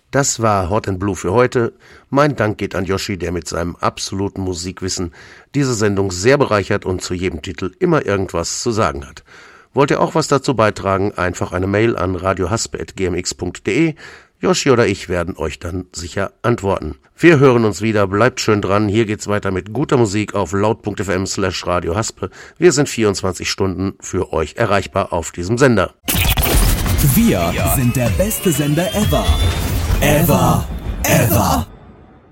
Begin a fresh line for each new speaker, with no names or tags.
Das war Hot and Blue für heute. Mein Dank geht an Yoshi, der mit seinem absoluten Musikwissen diese Sendung sehr bereichert und zu jedem Titel immer irgendwas zu sagen hat. Wollt ihr auch was dazu beitragen? Einfach eine Mail an radiohaspe@gmx.de. Yoshi oder ich werden euch dann sicher antworten. Wir hören uns wieder, bleibt schön dran. Hier geht's weiter mit guter Musik auf laut.fm/radiohaspe. Wir sind 24 Stunden für euch erreichbar auf diesem Sender.
Wir sind der beste Sender ever. Ever.